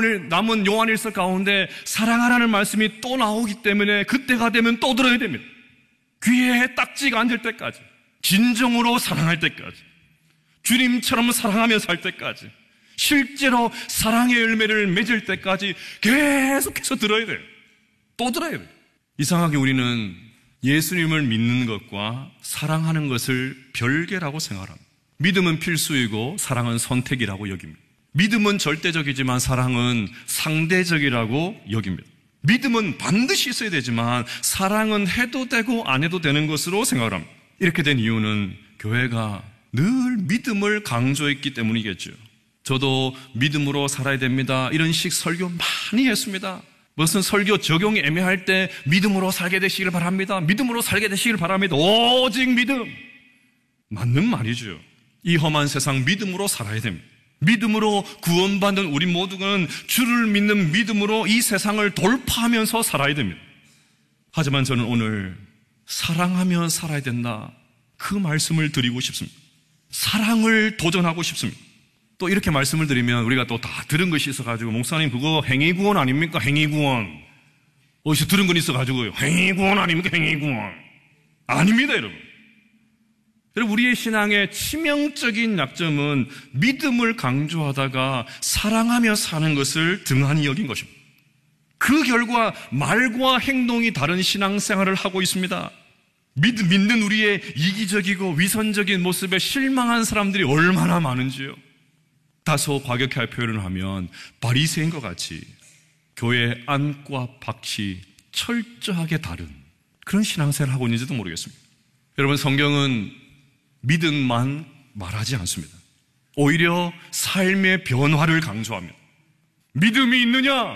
남은 요한일서 가운데 사랑하라는 말씀이 또 나오기 때문에 그때가 되면 또 들어야 됩니다. 귀에 딱지가 앉을 때까지, 진정으로 사랑할 때까지, 주님처럼 사랑하며 살 때까지, 실제로 사랑의 열매를 맺을 때까지 계속해서 들어야 돼요. 또 들어야 돼요. 이상하게 우리는 예수님을 믿는 것과 사랑하는 것을 별개라고 생각합니다. 믿음은 필수이고 사랑은 선택이라고 여깁니다. 믿음은 절대적이지만 사랑은 상대적이라고 여깁니다. 믿음은 반드시 있어야 되지만 사랑은 해도 되고 안 해도 되는 것으로 생각을 합니다. 이렇게 된 이유는 교회가 늘 믿음을 강조했기 때문이겠죠. 저도 믿음으로 살아야 됩니다, 이런 식 설교 많이 했습니다. 무슨 설교 적용이 애매할 때 믿음으로 살게 되시길 바랍니다, 믿음으로 살게 되시길 바랍니다, 오직 믿음. 맞는 말이죠. 이 험한 세상 믿음으로 살아야 됩니다. 믿음으로 구원받는 우리 모두는 주를 믿는 믿음으로 이 세상을 돌파하면서 살아야 됩니다. 하지만 저는 오늘 사랑하며 살아야 된다, 그 말씀을 드리고 싶습니다. 사랑을 도전하고 싶습니다. 또 이렇게 말씀을 드리면 우리가 또 다 들은 것이 있어가지고, 목사님 그거 행위구원 아닙니까? 행위구원. 어디서 들은 건 있어가지고요. 행위구원 아닙니까? 행위구원. 아닙니다, 여러분. 여러분, 우리의 신앙의 치명적인 약점은 믿음을 강조하다가 사랑하며 사는 것을 등한히 여긴 것입니다. 그 결과 말과 행동이 다른 신앙생활을 하고 있습니다. 믿는 우리의 이기적이고 위선적인 모습에 실망한 사람들이 얼마나 많은지요. 다소 과격하게 표현을 하면 바리새인과 같이 교회의 안과 밖이 철저하게 다른 그런 신앙생활을 하고 있는지도 모르겠습니다. 여러분, 성경은 믿음만 말하지 않습니다. 오히려 삶의 변화를 강조합니다. 믿음이 있느냐?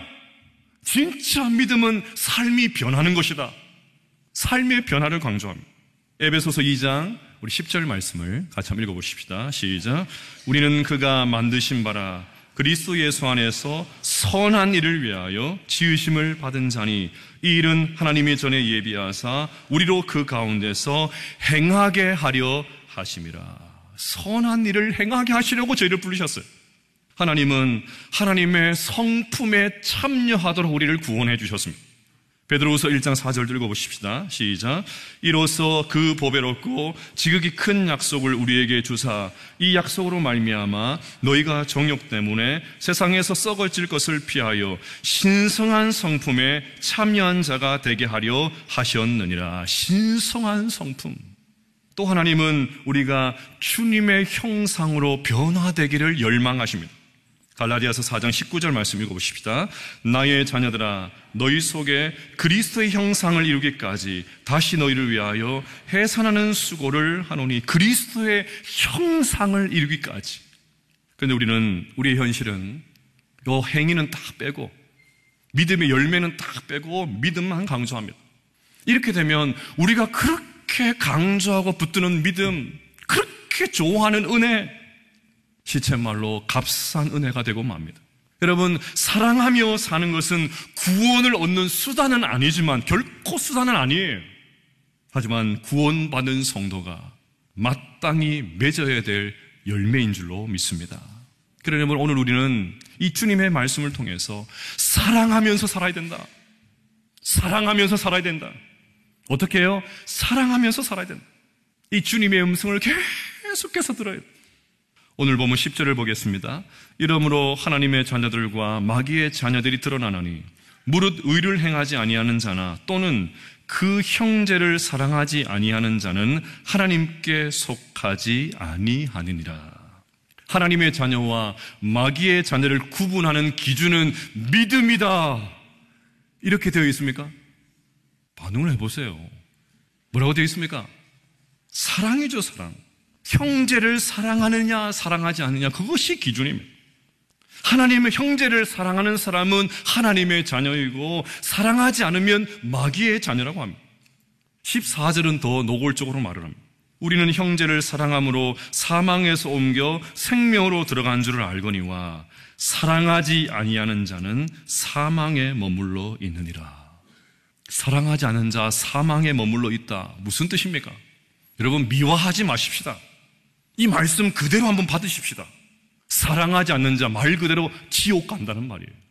진짜 믿음은 삶이 변하는 것이다. 삶의 변화를 강조합니다. 에베소서 2장 우리 10절 말씀을 같이 한번 읽어보십시다. 시작. 우리는 그가 만드신 바라 그리스도 예수 안에서 선한 일을 위하여 지으심을 받은 자니 이 일은 하나님이 전에 예비하사 우리로 그 가운데서 행하게 하려 하심이라. 선한 일을 행하게 하시려고 저희를 부르셨어요. 하나님은 하나님의 성품에 참여하도록 우리를 구원해 주셨습니다. 베드로후서 1장 4절 읽어보십시다. 시작. 이로써 그 보배롭고 지극히 큰 약속을 우리에게 주사 이 약속으로 말미암아 너희가 정욕 때문에 세상에서 썩어질 것을 피하여 신성한 성품에 참여한 자가 되게 하려 하셨느니라. 신성한 성품. 또 하나님은 우리가 주님의 형상으로 변화되기를 열망하십니다. 갈라디아서 4장 19절 말씀 읽어보십시다. 나의 자녀들아 너희 속에 그리스도의 형상을 이루기까지 다시 너희를 위하여 해산하는 수고를 하노니. 그리스도의 형상을 이루기까지. 그런데 우리의 현실은 이 행위는 다 빼고 믿음의 열매는 다 빼고 믿음만 강조합니다. 이렇게 되면 우리가 그렇게 강조하고 붙드는 믿음, 그렇게 좋아하는 은혜, 시쳇말로 값싼 은혜가 되고 맙니다. 여러분, 사랑하며 사는 것은 구원을 얻는 수단은 아니지만, 결코 수단은 아니에요. 하지만 구원받은 성도가 마땅히 맺어야 될 열매인 줄로 믿습니다. 그러려면 오늘 우리는 이 주님의 말씀을 통해서 사랑하면서 살아야 된다. 사랑하면서 살아야 된다. 어떻게 해요? 사랑하면서 살아야 된다. 이 주님의 음성을 계속해서 들어야 돼요. 오늘 보면 10절을 보겠습니다. 이러므로 하나님의 자녀들과 마귀의 자녀들이 드러나나니 무릇 의를 행하지 아니하는 자나 또는 그 형제를 사랑하지 아니하는 자는 하나님께 속하지 아니하느니라. 하나님의 자녀와 마귀의 자녀를 구분하는 기준은 믿음이다. 이렇게 되어 있습니까? 반응을 해보세요. 뭐라고 되어 있습니까? 사랑이죠, 사랑. 형제를 사랑하느냐 사랑하지 않느냐, 그것이 기준입니다. 하나님의 형제를 사랑하는 사람은 하나님의 자녀이고 사랑하지 않으면 마귀의 자녀라고 합니다. 14절은 더 노골적으로 말을 합니다. 우리는 형제를 사랑함으로 사망에서 옮겨 생명으로 들어간 줄을 알거니와 사랑하지 아니하는 자는 사망에 머물러 있느니라. 사랑하지 않는 자 사망에 머물러 있다. 무슨 뜻입니까? 여러분, 미화하지 마십시다. 이 말씀 그대로 한번 받으십시다. 사랑하지 않는 자 말 그대로 지옥 간다는 말이에요.